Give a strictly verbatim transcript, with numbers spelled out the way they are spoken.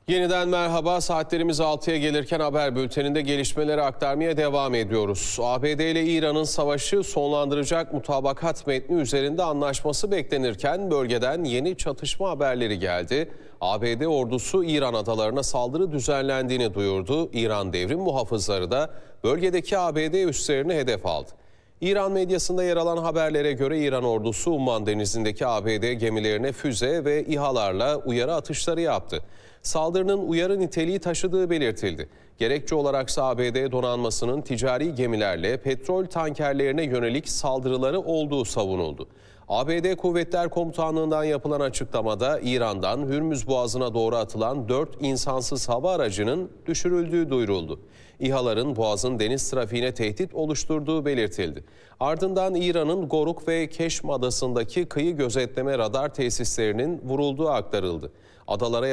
Yeniden merhaba. Saatlerimiz altıya gelirken haber bülteninde gelişmeleri aktarmaya devam ediyoruz. A B D ile İran'ın savaşı sonlandıracak mutabakat metni üzerinde anlaşması beklenirken bölgeden yeni çatışma haberleri geldi. A B D ordusu İran adalarına saldırı düzenlendiğini duyurdu. İran devrim muhafızları da bölgedeki A B D üslerini hedef aldı. İran medyasında yer alan haberlere göre İran ordusu Umman Denizi'ndeki A B D gemilerine füze ve İHA'larla uyarı atışları yaptı. Saldırının uyarı niteliği taşıdığı belirtildi. Gerekçe olaraksa A B D donanmasının ticari gemilerle petrol tankerlerine yönelik saldırıları olduğu savunuldu. A B D Kuvvetler Komutanlığı'ndan yapılan açıklamada İran'dan Hürmüz Boğazı'na doğru atılan dört insansız hava aracının düşürüldüğü duyuruldu. İHA'ların Boğaz'ın deniz trafiğine tehdit oluşturduğu belirtildi. Ardından İran'ın Goruk ve Keşm adasındaki kıyı gözetleme radar tesislerinin vurulduğu aktarıldı. Adalara